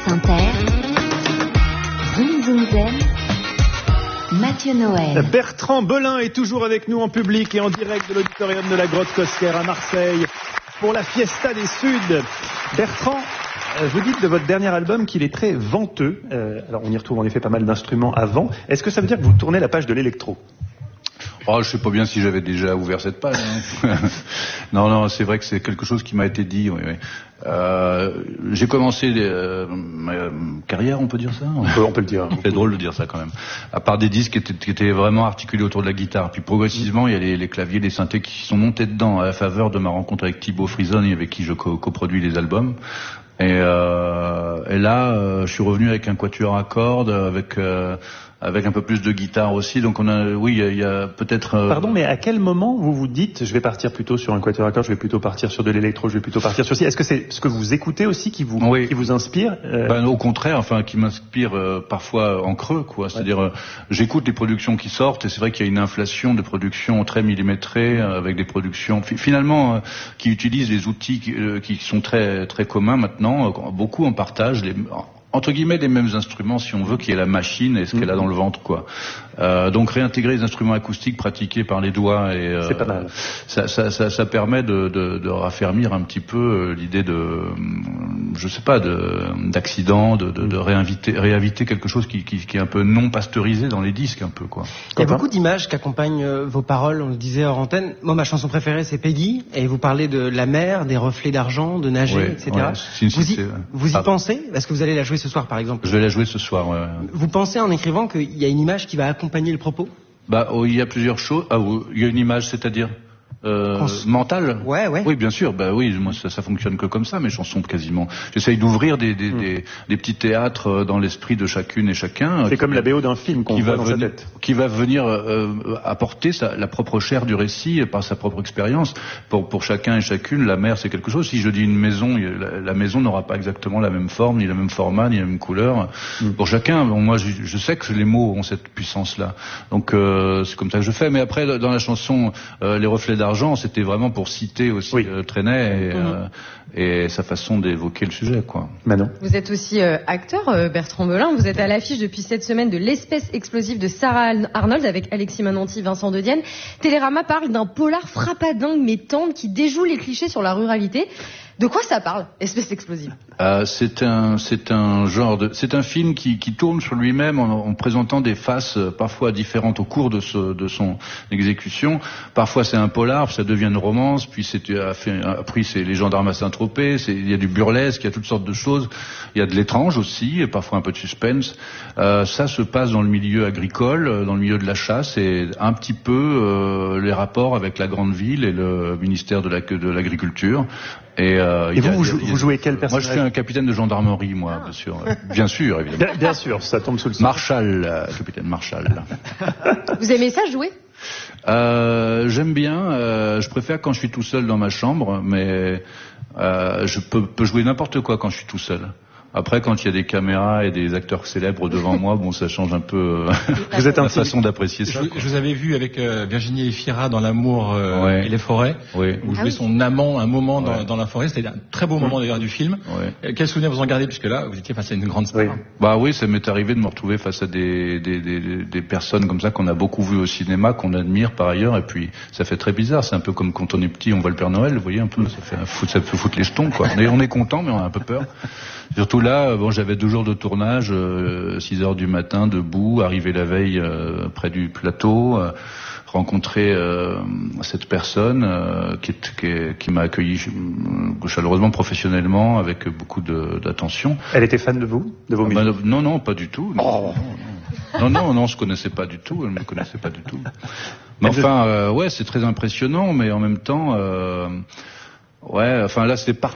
Inter, Zoom Zoom Zen, Mathieu Noël. Bertrand Belin est toujours avec nous en public et en direct de l'auditorium de la Grotte Cosquer à Marseille pour la Fiesta des Suds. Bertrand, vous dites de votre dernier album qu'il est très venteux. Alors on y retrouve en effet pas mal d'instruments avant. Est-ce que ça veut dire que vous tournez la page de l'électro ? Oh, je sais pas bien si j'avais déjà ouvert cette page. Hein. Non, c'est vrai que c'est quelque chose qui m'a été dit. Oui. J'ai commencé ma carrière, on peut dire ça. On peut le dire. C'est drôle de dire ça quand même. À part des disques qui étaient vraiment articulés autour de la guitare. Puis progressivement, il y a les claviers, les synthés qui sont montés dedans à la faveur de ma rencontre avec Thibaut Frisoni, avec qui je coproduis les albums. Et là, je suis revenu avec un quatuor à cordes, avec un peu plus de guitare aussi. Donc il y a peut-être... Pardon, mais à quel moment vous vous dites, je vais partir plutôt sur un quatuor à cordes, je vais plutôt partir sur de l'électro, je vais plutôt partir sur ci. Est-ce que c'est ce que vous écoutez aussi qui vous inspire Au contraire, qui m'inspire parfois en creux, quoi. C'est-à-dire, j'écoute les productions qui sortent et c'est vrai qu'il y a une inflation de productions très millimétrées, avec des productions finalement qui utilisent des outils qui sont très très communs maintenant. Beaucoup en partagent entre guillemets les mêmes instruments, si on veut, qui est la machine et ce qu'elle a dans le ventre, quoi. Donc réintégrer les instruments acoustiques pratiqués par les doigts et c'est pas mal. Ça permet de raffermir un petit peu l'idée d'accident, de réinviter quelque chose qui est un peu non pasteurisé dans les disques, un peu, quoi. Il y a beaucoup d'images qui accompagnent vos paroles, on le disait hors antenne. Moi, ma chanson préférée, c'est Peggy, et vous parlez de la mer, des reflets d'argent, de nager, etc. Vous y pensez ? Est-ce que vous allez la jouer ce soir, par exemple ? Je vais la jouer ce soir, ouais. Vous pensez en écrivant qu'il y a une image qui va accompagner le propos ? Il y a plusieurs choses. Il y a une image, c'est-à-dire mentale. Ouais. Oui, bien sûr. Oui, moi ça fonctionne que comme ça, mes chansons quasiment. J'essaye d'ouvrir des petits théâtres dans l'esprit de chacune et chacun. C'est comme la BO d'un film qu'on voit dans sa tête. Qui va venir apporter la propre chair du récit par sa propre expérience. Pour chacun et chacune, la mer c'est quelque chose. Si je dis une maison, la maison n'aura pas exactement la même forme, ni le même format, ni la même couleur. Pour chacun, moi je sais que les mots ont cette puissance-là. Donc c'est comme ça que je fais. Mais après, dans la chanson Les reflets d'argent, c'était vraiment pour citer aussi Trenet et sa façon d'évoquer le sujet, quoi. Manon. Vous êtes aussi acteur, Bertrand Belin. Vous êtes à l'affiche depuis cette semaine de L'espèce explosive de Sarah Arnold avec Alexis Mananti, Vincent De Dienne. Télérama parle d'un polar frappadingue mais tendre qui déjoue les clichés sur la ruralité. De quoi ça parle, Espèce explosive ? C'est un film qui tourne sur lui-même en présentant des faces parfois différentes au cours de son exécution. Parfois c'est un polar, ça devient une romance, puis après c'est les gendarmes à Saint-Tropez, il y a du burlesque, il y a toutes sortes de choses. Il y a de l'étrange aussi, et parfois un peu de suspense. Ça se passe dans le milieu agricole, dans le milieu de la chasse, et un petit peu les rapports avec la grande ville et le ministère de l'agriculture. Et vous jouez quel personnage ? Moi, je suis un capitaine de gendarmerie, moi, bien sûr. Bien sûr, évidemment. Bien sûr, ça tombe sous le sol. Marshall, capitaine Marshall. Vous aimez ça, jouer ? J'aime bien. Je préfère quand je suis tout seul dans ma chambre, mais je peux jouer n'importe quoi quand je suis tout seul. Après, quand il y a des caméras et des acteurs célèbres devant moi, ça change un peu vous êtes la façon d'apprécier ça. Je vous avais vu avec Virginie Efira dans L'amour et les forêts. Oui. Vous jouez son amant un moment dans la forêt. C'était un très beau moment d'ailleurs du film. Oui. Quel souvenir vous en gardez, puisque là, vous étiez face à une grande star. Oui, ça m'est arrivé de me retrouver face à des personnes comme ça qu'on a beaucoup vues au cinéma, qu'on admire par ailleurs, et puis ça fait très bizarre. C'est un peu comme quand on est petit, on voit le Père Noël, vous voyez un peu, ça peut foutre les jetons, quoi. On est content, mais on a un peu peur. Surtout là, j'avais 2 jours de tournage, 6h du matin, debout, arrivé la veille près du plateau, rencontrer cette personne qui m'a accueilli chaleureusement, professionnellement, avec beaucoup d'attention. Elle était fan de vous, de vos musiques ? Non, pas du tout. Non, on se connaissait pas du tout, elle me connaissait pas du tout. Mais enfin, c'est très impressionnant, mais en même temps, là, c'est